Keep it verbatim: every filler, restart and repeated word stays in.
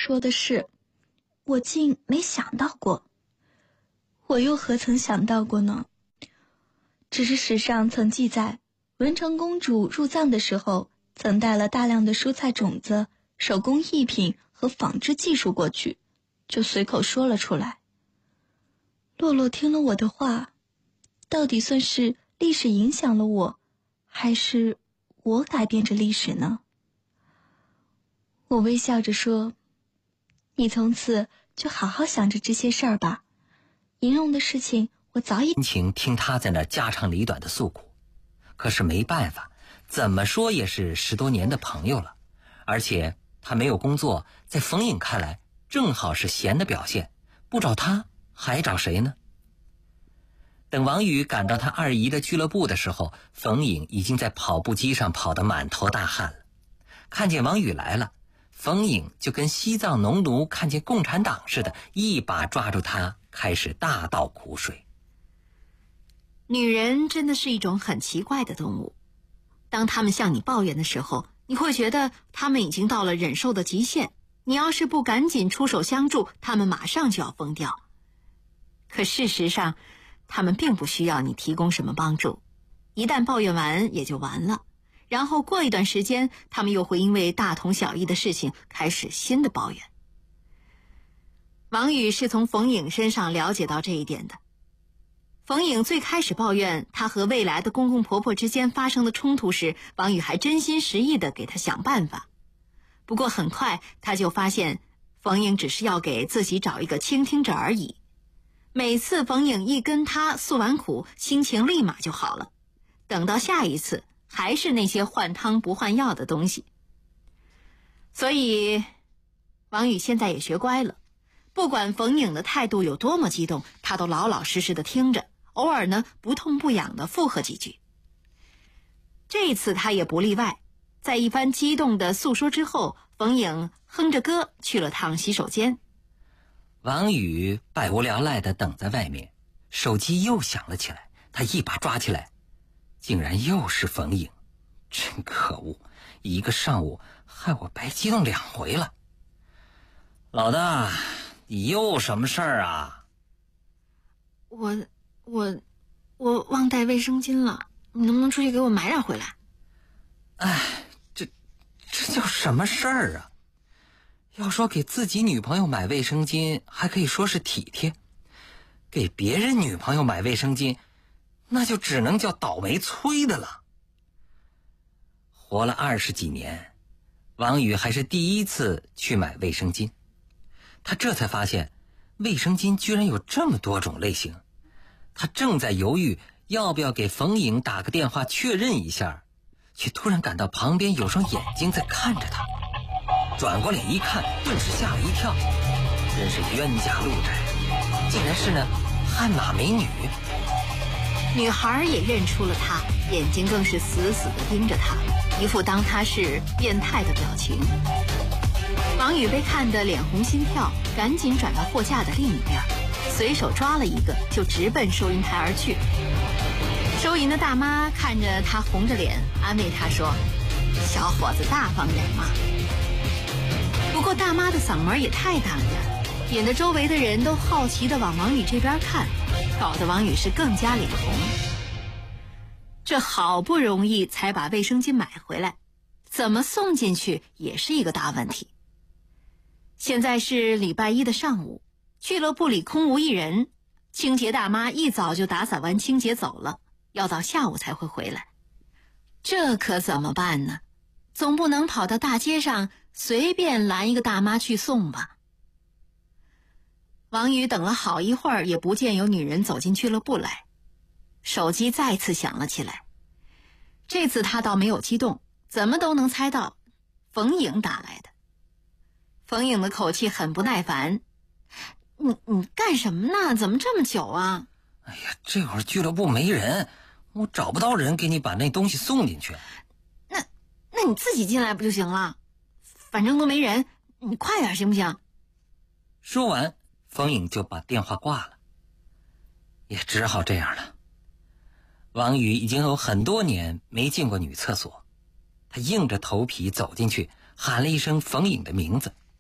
说的是，我竟没想到过。我又何曾想到过呢？只是史上曾记载，文成公主入葬的时候，曾带了大量的蔬菜种子、手工艺品和纺织技术过去，就随口说了出来。洛洛听了我的话，到底算是历史影响了我，还是我改变着历史呢？我微笑着说，你从此就好好想着这些事儿吧，银荣的事情我早已…… 情听他在那家长里短的诉苦，可是没办法，怎么说也是十多年的朋友了，而且他没有工作，在冯颖看来正好是闲的表现，不找他还找谁呢？等王宇赶到他二姨的俱乐部的时候，冯颖已经在跑步机上跑得满头大汗了。看见王宇来了，冯颖就跟西藏农奴看见共产党似的，一把抓住他，开始大倒苦水。 女人真的是一种很奇怪的动物，当她们向你抱怨的时候，你会觉得她们已经到了忍受的极限，你要是不赶紧出手相助，她们马上就要疯掉。可事实上，她们并不需要你提供什么帮助，一旦抱怨完也就完了，然后过一段时间，她们又会因为大同小异的事情开始新的抱怨。王宇是从冯颖身上了解到这一点的。冯颖最开始抱怨她和未来的公公婆婆之间发生的冲突时，王宇还真心实意地给她想办法。不过很快他就发现，冯颖只是要给自己找一个倾听者而已。每次冯颖一跟他诉完苦，心情立马就好了，等到下一次还是那些换汤不换药的东西。所以王宇现在也学乖了，不管冯颖的态度有多么激动，他都老老实实的听着，偶尔呢不痛不痒的附和几句。这一次他也不例外，在一番激动的诉说之后，冯颖哼着歌去了趟洗手间。 王宇百无聊赖地等在外面，手机又响了起来，他一把抓起来，竟然又是冯颖，真可恶，一个上午害我白激动两回了。老大，你又什么事儿啊？ 我我我忘带卫生巾了，你能不能出去给我买点回来？ 哎，这这叫什么事儿啊？要说给自己女朋友买卫生巾，还可以说是体贴；给别人女朋友买卫生巾，那就只能叫倒霉催的了。活了二十几年，王宇还是第一次去买卫生巾。他这才发现，卫生巾居然有这么多种类型。他正在犹豫要不要给冯颖打个电话确认一下，却突然感到旁边有双眼睛在看着他。转过脸一看，顿时吓了一跳，真是冤家路窄，竟然是那悍马美女。 女孩也认出了他，眼睛更是死死地盯着他，一副当他是变态的表情。王宇被看得脸红心跳，赶紧转到货架的另一边，随手抓了一个就直奔收银台而去。收银的大妈看着他红着脸，安慰他说：“小伙子大方点嘛。”不过大妈的嗓门也太大了，引得周围的人都好奇地往王宇这边看，搞得王宇是更加脸红。这好不容易才把卫生巾买回来，怎么送进去也是一个大问题。现在是礼拜一的上午，俱乐部里空无一人，清洁大妈一早就打扫完清洁走了，要到下午才会回来。这可怎么办呢？总不能跑到大街上随便拦一个大妈去送吧。王宇等了好一会儿，也不见有女人走进俱乐部来，手机再次响了起来。这次他倒没有激动，怎么都能猜到冯颖打来的。冯颖的口气很不耐烦：“你你干什么呢？怎么这么久啊？”“ 哎呀，这会儿俱乐部没人，我找不到人给你把那东西送进去。”“ 那那你自己进来不就行了？反正都没人，你快点行不行？” 说完，冯颖就把电话挂了。也只好这样了。王宇已经有很多年没进过女厕所，他硬着头皮走进去，喊了一声冯颖的名字。